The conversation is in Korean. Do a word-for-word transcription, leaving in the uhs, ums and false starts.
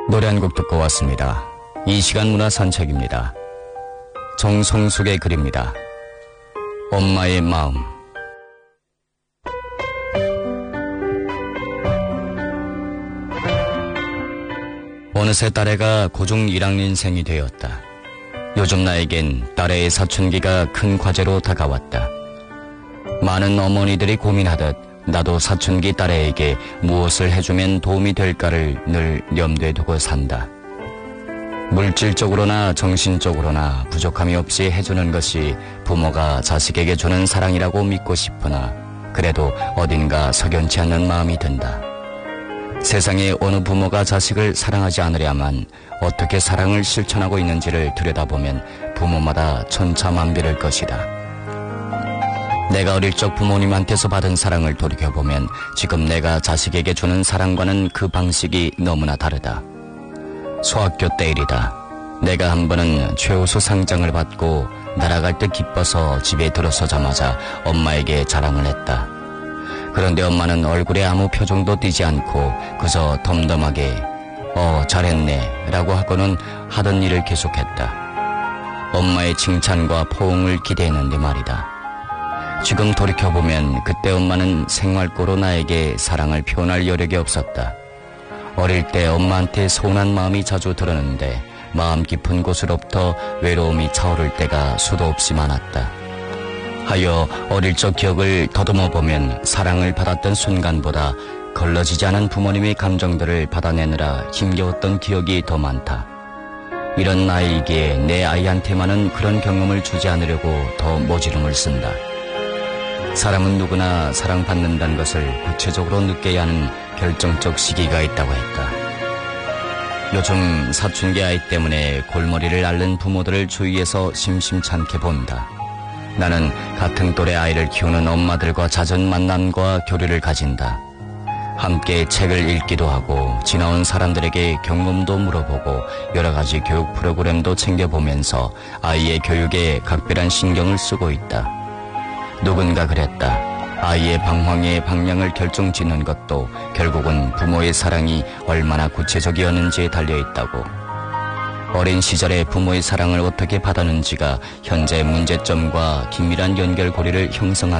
노래 한 곡 듣고 왔습니다. 이 시간 문화 산책입니다. 정성숙의 글입니다. 엄마의 마음. 어느새 딸애가 고중 일 학년생이 되었다. 요즘 나에겐 딸애의 사춘기가 큰 과제로 다가왔다. 많은 어머니들이 고민하듯 나도 사춘기 딸애에게 무엇을 해주면 도움이 될까를 늘 염두에 두고 산다. 물질적으로나 정신적으로나 부족함이 없이 해주는 것이 부모가 자식에게 주는 사랑이라고 믿고 싶으나 그래도 어딘가 석연치 않는 마음이 든다. 세상에 어느 부모가 자식을 사랑하지 않으려면 어떻게 사랑을 실천하고 있는지를 들여다보면 부모마다 천차만별일 것이다. 내가 어릴 적 부모님한테서 받은 사랑을 돌이켜보면 지금 내가 자식에게 주는 사랑과는 그 방식이 너무나 다르다. 소학교 때 일이다. 내가 한 번은 최우수 상장을 받고 날아갈 때 기뻐서 집에 들어서자마자 엄마에게 자랑을 했다. 그런데 엄마는 얼굴에 아무 표정도 띄지 않고 그저 덤덤하게 어 잘했네 라고 하고는 하던 일을 계속했다. 엄마의 칭찬과 포옹을 기대했는데 말이다. 지금 돌이켜보면 그때 엄마는 생활고로 나에게 사랑을 표현할 여력이 없었다. 어릴 때 엄마한테 서운한 마음이 자주 들었는데 마음 깊은 곳으로부터 외로움이 차오를 때가 수도 없이 많았다. 하여 어릴 적 기억을 더듬어보면 사랑을 받았던 순간보다 걸러지지 않은 부모님의 감정들을 받아내느라 힘겨웠던 기억이 더 많다. 이런 나이기에 내 아이한테만은 그런 경험을 주지 않으려고 더 모지름을 쓴다. 사람은 누구나 사랑받는다는 것을 구체적으로 느껴야 하는 결정적 시기가 있다고 했다. 요즘 사춘기 아이 때문에 골머리를 앓는 부모들을 주위에서 심심찮게 본다. 나는 같은 또래 아이를 키우는 엄마들과 잦은 만남과 교류를 가진다. 함께 책을 읽기도 하고 지나온 사람들에게 경험도 물어보고 여러 가지 교육 프로그램도 챙겨보면서 아이의 교육에 각별한 신경을 쓰고 있다. 누군가 그랬다. 아이의 방황의 방향을 결정짓는 것도 결국은 부모의 사랑이 얼마나 구체적이었는지에 달려있다고. 어린 시절에 부모의 사랑을 어떻게 받았는지가 현재 문제점과 긴밀한 연결고리를 형성하는